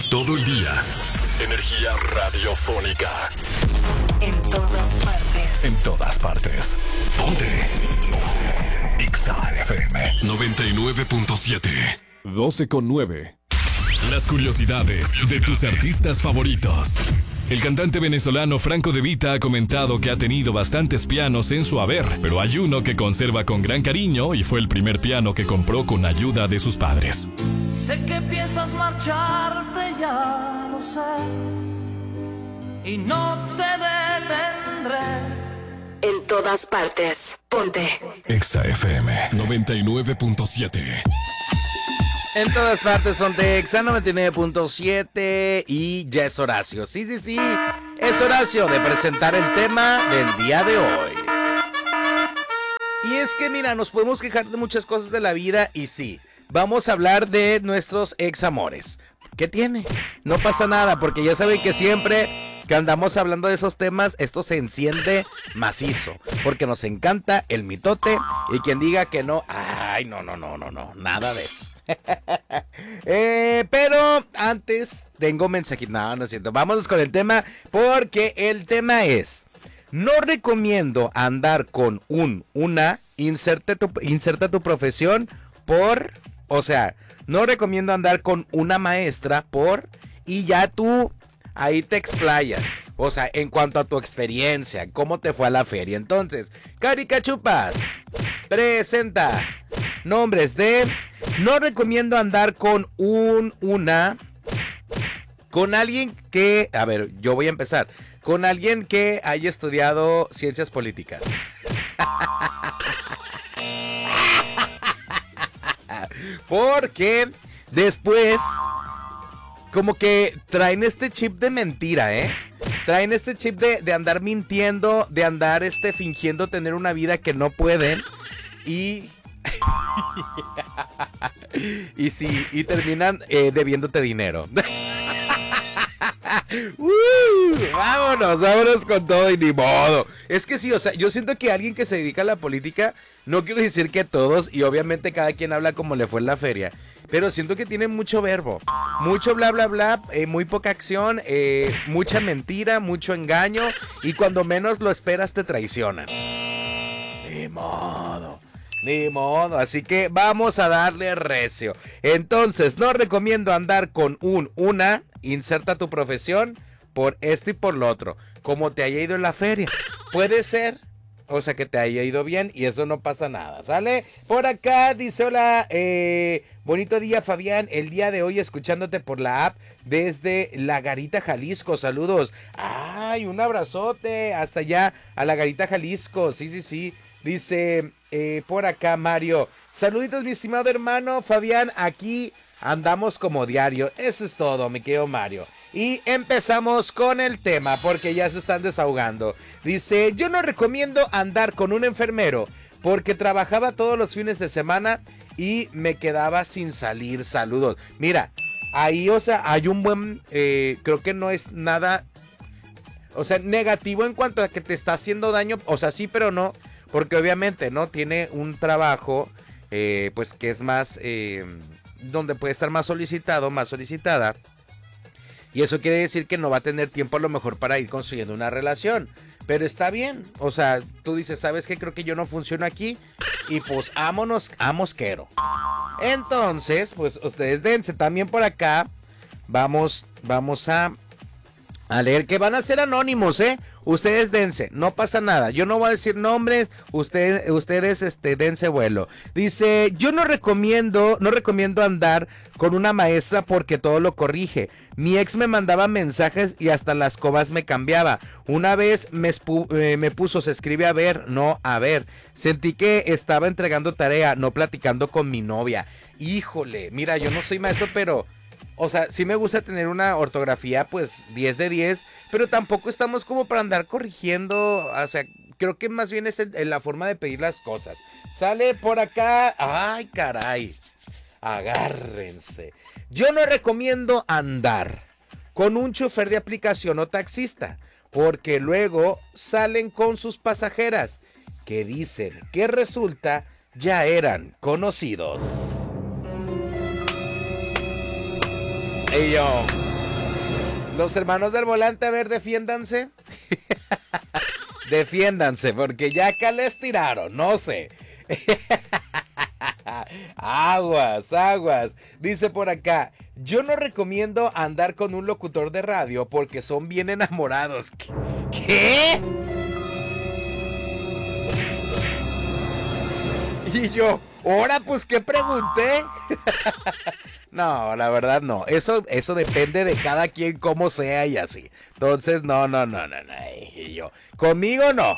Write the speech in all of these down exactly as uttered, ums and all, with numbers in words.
Todo el día. Energía radiofónica. En todas partes. En todas partes. Ponte. Ponte. Exa F M noventa y nueve punto siete. doce con nueve. Las curiosidades de tus artistas favoritos. El cantante venezolano Franco De Vita ha comentado que ha tenido bastantes pianos en su haber, pero hay uno que conserva con gran cariño y fue el primer piano que compró con ayuda de sus padres. Sé que piensas marcharte, ya lo sé, y no te detendré. En todas partes. Ponte. Exa F M noventa y nueve punto siete. En todas partes son de Exa noventa y nueve punto siete y ya es Horacio. Sí, sí, sí, es Horacio de presentar el tema del día de hoy. Y es que mira, nos podemos quejar de muchas cosas de la vida y sí, vamos a hablar de nuestros examores. ¿Qué tiene? No pasa nada porque ya saben que siempre que andamos hablando de esos temas, esto se enciende macizo, porque nos encanta el mitote y quien diga que no, ay, no, no, no, no, no, nada de eso. eh, pero antes tengo mensajito, no, no es cierto, vámonos con el tema, porque el tema es, no recomiendo andar con un, una, inserta tu, inserta tu profesión por, o sea, no recomiendo andar con una maestra por, y ya tú ahí te explayas, o sea, en cuanto a tu experiencia, cómo te fue a la feria. Entonces, Caricachupas presenta nombres de, no recomiendo andar con un, una, con alguien que, a ver, yo voy a empezar, con alguien que haya estudiado ciencias políticas. Porque después, como que traen este chip de mentira, ¿eh? Traen este chip de, de andar mintiendo, de andar este, fingiendo tener una vida que no pueden. Y... y sí, y terminan eh, debiéndote dinero. uh, vámonos, vámonos con todo y ni modo. Es que sí, o sea, yo siento que alguien que se dedica a la política, no quiero decir que todos, y obviamente cada quien habla como le fue en la feria, pero siento que tiene mucho verbo, mucho bla bla bla, eh, muy poca acción, eh, mucha mentira, mucho engaño, y cuando menos lo esperas te traicionan. Ni modo. Ni modo, así que vamos a darle recio. Entonces, no recomiendo andar con un, una, inserta tu profesión por esto y por lo otro, como te haya ido en la feria. Puede ser, o sea, que te haya ido bien y eso no pasa nada, ¿sale? Por acá dice, hola, eh, bonito día Fabián, el día de hoy escuchándote por la app desde La Garita, Jalisco, saludos. Ay, un abrazote hasta allá a La Garita, Jalisco, sí, sí, sí. Dice eh, por acá Mario, saluditos mi estimado hermano Fabián, aquí andamos como diario, eso es todo mi querido Mario. Y empezamos con el tema porque ya se están desahogando. Dice, yo no recomiendo andar con un enfermero porque trabajaba todos los fines de semana y me quedaba sin salir, saludos. Mira, ahí o sea hay un buen, eh, creo que no es nada, o sea negativo en cuanto a que te está haciendo daño, o sea sí pero no. Porque obviamente, ¿no? Tiene un trabajo, eh, pues que es más, eh, donde puede estar más solicitado, más solicitada. Y eso quiere decir que no va a tener tiempo a lo mejor para ir construyendo una relación. Pero está bien, o sea, tú dices, ¿sabes qué? Creo que yo no funciono aquí. Y pues, ámonos, amosquero. Entonces, pues ustedes dense también por acá. Vamos, vamos a... A leer, que van a ser anónimos, ¿eh? Ustedes dense, no pasa nada. Yo no voy a decir nombres, ustedes, ustedes este, dense vuelo. Dice, yo no recomiendo, no recomiendo andar con una maestra porque todo lo corrige. Mi ex me mandaba mensajes y hasta las cobas me cambiaba. Una vez me, espu- eh, me puso, se escribe a ver, no a ver. Sentí que estaba entregando tarea, no platicando con mi novia. Híjole, mira, yo no soy maestro, pero... O sea, sí me gusta tener una ortografía, pues, diez de diez, pero tampoco estamos como para andar corrigiendo, o sea, creo que más bien es el, el, la forma de pedir las cosas. Sale por acá, ay, caray, agárrense. Yo no recomiendo andar con un chofer de aplicación o taxista, porque luego salen con sus pasajeras, que dicen que resulta ya eran conocidos. Hey yo, Los hermanos del volante, a ver, defiéndanse. Defiéndanse, porque ya acá les tiraron, no sé. Aguas, aguas. Dice por acá, yo no recomiendo andar con un locutor de radio porque son bien enamorados. ¿Qué? ¿Qué? Y yo, ahora pues, ¿qué pregunté? No, la verdad no. Eso, eso depende de cada quien, cómo sea y así. Entonces, no, no, no, no, no. Y yo, conmigo no.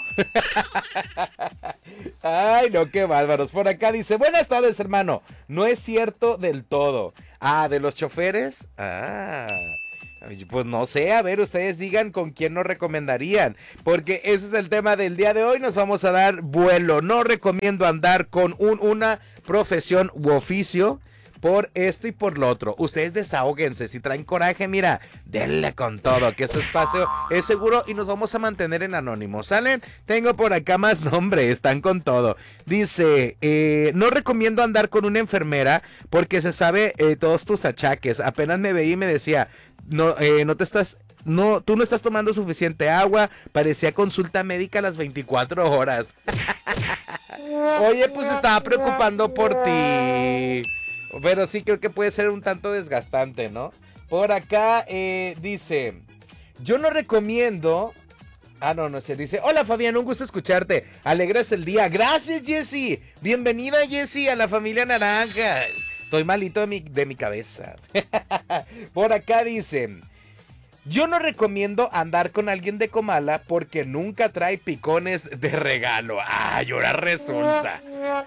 Ay, no, qué bárbaros. Por acá dice, buenas tardes, hermano. No es cierto del todo. Ah, ¿de los choferes? Ah, pues no sé, a ver, ustedes digan con quién nos recomendarían, porque ese es el tema del día de hoy. Nos vamos a dar vuelo. No recomiendo andar con un, una profesión u oficio por esto y por lo otro. Ustedes desahóguense, si traen coraje, mira, denle con todo, que este espacio es seguro y nos vamos a mantener en anónimo, ¿sale? Tengo por acá más nombre, están con todo. Dice, eh, no recomiendo andar con una enfermera porque se sabe eh, todos tus achaques. Apenas me veía y me decía, no, eh, no te estás... No, tú no estás tomando suficiente agua. Parecía consulta médica a las veinticuatro horas. Oye, pues estaba preocupando por ti. Pero sí creo que puede ser un tanto desgastante, ¿no? Por acá eh, dice, yo no recomiendo... Ah, no, no sé, dice, hola Fabián, un gusto escucharte, alegras el día. Gracias, Jessy, bienvenida, Jessy, a la familia naranja. Estoy malito de mi, de mi cabeza. Por acá dice, yo no recomiendo andar con alguien de Comala porque nunca trae picones de regalo. Ah, y ahora resulta.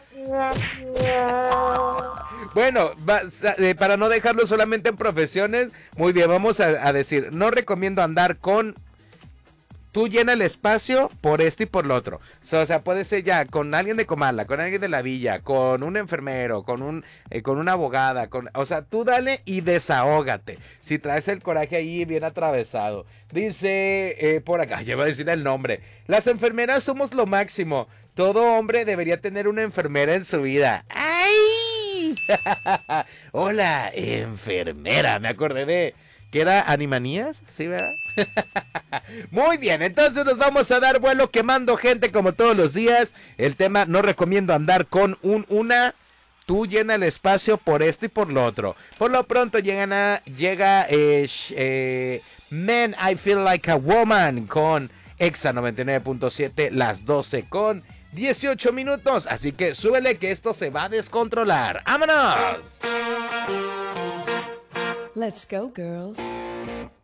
Bueno, va, eh, para no dejarlo solamente en profesiones, muy bien, vamos a, a decir, no recomiendo andar con... Tú llena el espacio por esto y por lo otro. O sea, puede ser ya con alguien de Comala, con alguien de la villa, con un enfermero, con un eh, con una abogada. Con, o sea, tú dale y desahógate. Si traes el coraje ahí bien atravesado. Dice eh, por acá, ya voy a decir el nombre. Las enfermeras somos lo máximo. Todo hombre debería tener una enfermera en su vida. ¡Ay! Hola, enfermera. Me acordé de... ¿Qué era? ¿Animanías? Sí, ¿verdad? Muy bien, entonces nos vamos a dar vuelo quemando gente como todos los días. El tema, no recomiendo andar con un, una... Tú llena el espacio por esto y por lo otro. Por lo pronto llegan a, llega eh, eh, Men, I Feel Like a Woman con Exa noventa y nueve punto siete, las doce con dieciocho minutos. Así que súbele que esto se va a descontrolar. ¡Vámonos! Let's go, girls.